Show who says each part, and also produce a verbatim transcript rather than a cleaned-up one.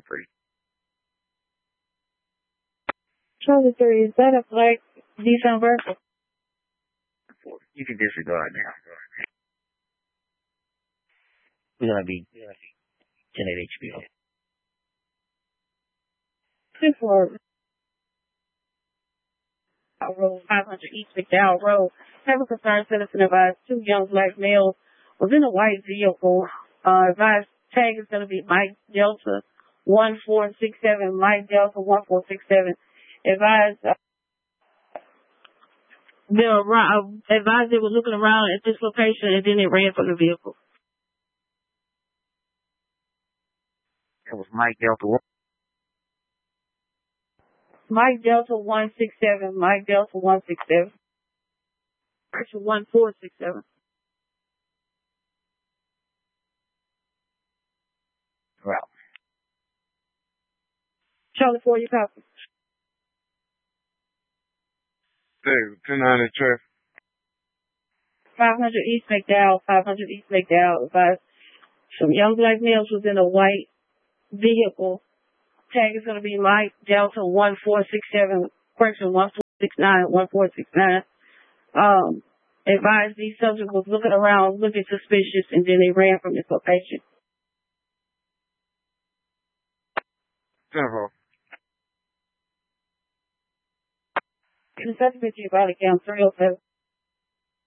Speaker 1: three.
Speaker 2: Charlie three, is that a black Nissan Versa?
Speaker 1: Four. You can disregard now. We're gonna be ten at H B O.
Speaker 2: Two for Road, five hundred East McDowell Road. Have a concerned citizen advised two young black males was in a white vehicle. Uh, advised tag is going to be Mike Delta one four six seven. Mike Delta one four six seven. Advised uh, they were around, uh, advised they were looking around at this location and then they ran from the vehicle.
Speaker 1: That was Mike Delta one.
Speaker 2: Mike Delta one six seven. Mike Delta one six seven. Actually one four six seven.
Speaker 1: Route.
Speaker 2: Charlie four, you copy.
Speaker 3: Hey, ten ninety traffic.
Speaker 2: five hundred East McDowell, five hundred East McDowell. Advised some young black males was in a white vehicle. Tag is going to be Mike Delta one four six seven, correction one four six nine, one four six nine. Um, advised these subjects was looking around, looking suspicious, and then they ran from this location.
Speaker 3: Ten-four.
Speaker 2: The suspect you body count three oh seven.